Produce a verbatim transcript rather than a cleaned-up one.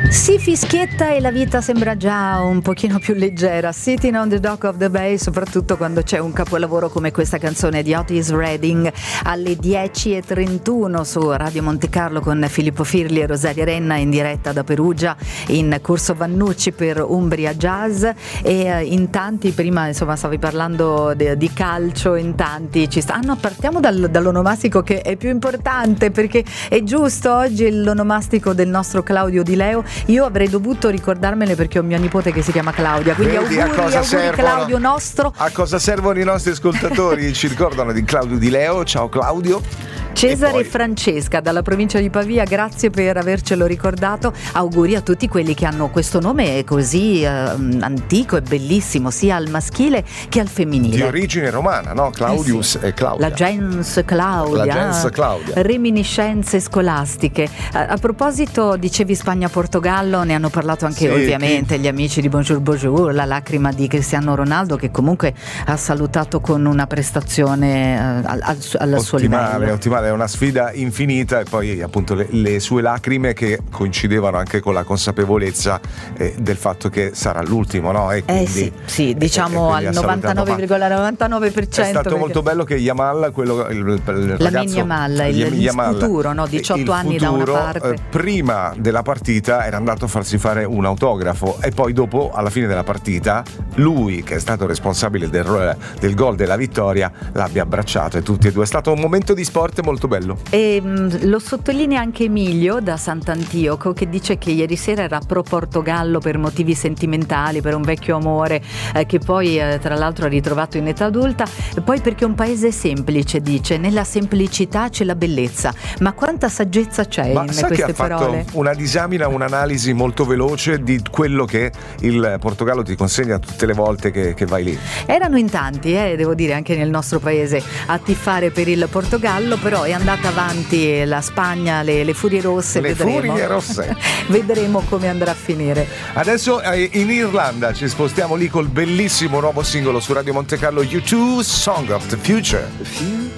Si fischietta e la vita sembra già un pochino più leggera. Sitting on the Dock of the Bay, soprattutto quando c'è un capolavoro come questa canzone di Otis Redding alle dieci e trentuno su Radio Monte Carlo con Filippo Firli e Rosaria Renna in diretta da Perugia in Corso Vannucci per Umbria Jazz. E in tanti, prima insomma stavi parlando di, di calcio, in tanti ci sta. Ah no, partiamo dal, dall'onomastico che è più importante, perché è giusto oggi l'onomastico del nostro Claudio Di Leo. Io avrei dovuto ricordarmele perché ho mia nipote che si chiama Claudia, quindi Vedi, auguri, a cosa auguri servono, Claudio nostro. A cosa servono i nostri ascoltatori? Ci ricordano di Claudio Di Leo. Ciao Claudio. Cesare e e Francesca dalla provincia di Pavia, grazie per avercelo ricordato. Auguri a tutti quelli che hanno questo nome così eh, antico e bellissimo, sia al maschile che al femminile. Di origine romana, no? Claudius eh sì. e Claudia. La gens Claudia. La gens Claudia. Reminiscenze scolastiche. A, a proposito, dicevi Spagna-Portogallo, ne hanno parlato anche Sì, ovviamente chi? gli amici di Bonjour Bonjour, la lacrima di Cristiano Ronaldo che comunque ha salutato con una prestazione eh, al, al, al suo livello. Ottimale, è una sfida infinita, e poi appunto le, le sue lacrime che coincidevano anche con la consapevolezza eh, del fatto che sarà l'ultimo, no? E quindi, eh sì, sì, diciamo eh, al novantanove virgola novantanove per cento. È stato perché... molto bello che Yamal, quello, il, il ragazzo, Lamin Yamal, il, il Yamal, futuro, no? diciotto anni futuro, da una parte. Eh, prima della partita era andato a farsi fare un autografo, e poi dopo, alla fine della partita, lui, che è stato responsabile del, del gol della vittoria, l'abbia abbracciato, e tutti e due. È stato un momento di sport molto bello. E mh, lo sottolinea anche Emilio da Sant'Antioco, che dice che ieri sera era pro Portogallo per motivi sentimentali, per un vecchio amore eh, che poi eh, tra l'altro ha ritrovato in età adulta, e poi perché è un paese semplice, dice, nella semplicità c'è la bellezza. Ma quanta saggezza c'è Ma in sai queste che ha parole? fatto una disamina, un'analisi molto veloce di quello che il Portogallo ti consegna tutte le volte che, che vai lì. Erano in tanti, eh, devo dire, anche nel nostro paese a tifare per il Portogallo, però è andata avanti la Spagna, le, le Furie Rosse. Le vedremo. Furie Rosse. Vedremo come andrà a finire. Adesso eh, in Irlanda ci spostiamo lì col bellissimo nuovo singolo su Radio Monte Carlo, U due, Song of the Future.